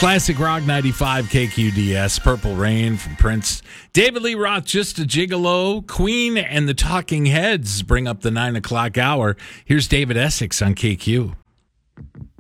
Classic Rock 95 KQDS, Purple Rain from Prince. David Lee Roth, Just a Gigolo. Queen and the Talking Heads bring up the 9 o'clock hour. Here's David Essex on KQ.